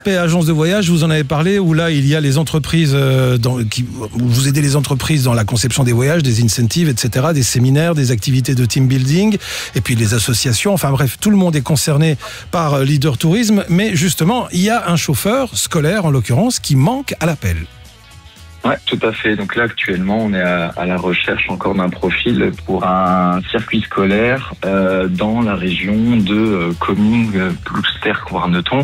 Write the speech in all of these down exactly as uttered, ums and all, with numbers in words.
Agence de voyage, vous en avez parlé, où là il y a les entreprises, euh, dans, qui, vous aidez les entreprises dans la conception des voyages, des incentives, et cetera, des séminaires, des activités de team building, et puis les associations, enfin bref, tout le monde est concerné par euh, Leader Tourisme, mais justement, il y a un chauffeur scolaire, en l'occurrence, qui manque à l'appel. Ouais, tout à fait. Donc là, actuellement, on est à, à la recherche encore d'un profil pour un circuit scolaire euh, dans la région de euh, Comminges, Plouster, Warneton.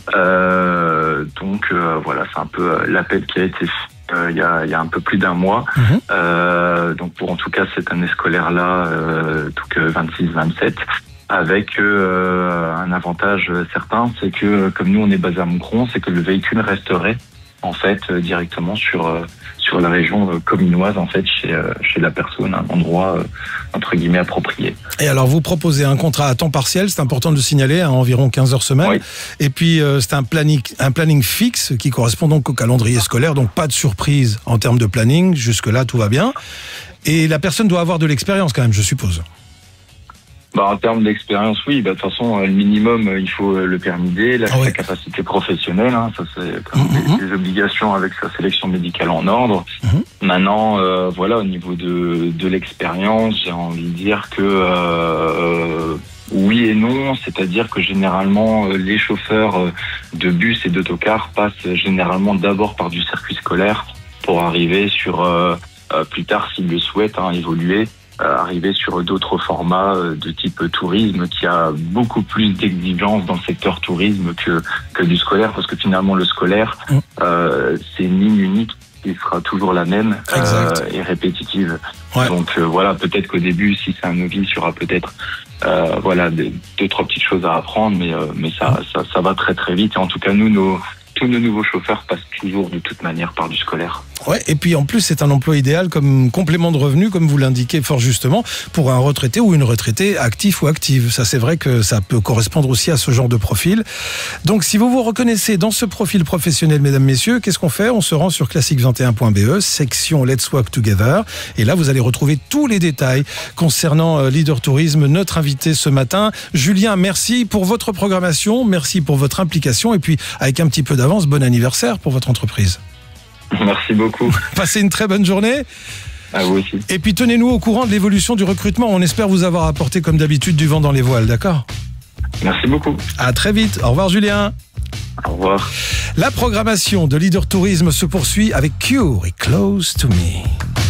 Euh, donc euh, voilà, c'est un peu euh, l'appel qui a été fait euh, il y a, il y a un peu plus d'un mois. Mmh. Euh, donc pour en tout cas cette année scolaire là, euh, donc vingt-six vingt-sept, avec euh, un avantage certain, c'est que comme nous on est basé à Moncron, c'est que le véhicule resterait en fait euh, directement sur euh, sur la région euh, cominoise, en fait chez euh, chez la personne, un endroit euh, entre guillemets approprié. Et alors vous proposez un contrat à temps partiel, c'est important de le signaler, à environ quinze heures semaine. Oui. Et puis euh, c'est un planning un planning fixe qui correspond donc au calendrier scolaire, donc pas de surprise en termes de planning, jusque là tout va bien. Et la personne doit avoir de l'expérience quand même, je suppose. Bah, en termes d'expérience, oui. Bah, de toute façon, le minimum, il faut le permis D, la, ah ouais. la capacité professionnelle. Hein, ça, c'est comme mmh, des, des obligations avec sa sélection médicale en ordre. Mmh. Maintenant, euh, voilà, au niveau de, de l'expérience, j'ai envie de dire que euh, oui et non. C'est-à-dire que généralement, les chauffeurs de bus et d'autocars passent généralement d'abord par du circuit scolaire pour arriver sur, euh, plus tard, s'ils le souhaitent, hein, évoluer. Arriver sur d'autres formats de type tourisme qui a beaucoup plus d'exigences dans le secteur tourisme que, que du scolaire, parce que finalement le scolaire, mmh. euh, c'est une ligne unique qui sera toujours la même euh, et répétitive. Ouais. Donc euh, voilà, peut-être qu'au début, si c'est un novice, il y aura peut-être euh, voilà, des, deux, trois petites choses à apprendre, mais, euh, mais ça, ça, ça va très très vite. Et en tout cas, nous, nos, tous nos nouveaux chauffeurs passent toujours de toute manière par du scolaire. Ouais, et puis en plus, c'est un emploi idéal comme complément de revenu, comme vous l'indiquez fort justement, pour un retraité ou une retraitée actif ou active. Ça, c'est vrai que ça peut correspondre aussi à ce genre de profil. Donc, si vous vous reconnaissez dans ce profil professionnel, mesdames, messieurs, qu'est-ce qu'on fait? On se rend sur classique vingt et un point b e, section Let's Work Together. Et là, vous allez retrouver tous les détails concernant euh, Leader Tourisme, notre invité ce matin. Julien, merci pour votre programmation, merci pour votre implication. Et puis, avec un petit peu d'avance, bon anniversaire pour votre entreprise. Merci beaucoup. Passez une très bonne journée. À vous aussi. Et puis tenez-nous au courant de l'évolution du recrutement. On espère vous avoir apporté comme d'habitude du vent dans les voiles, d'accord? Merci beaucoup. À très vite. Au revoir Julien. Au revoir. La programmation de Leader Tourisme se poursuit avec Cure et Close to Me.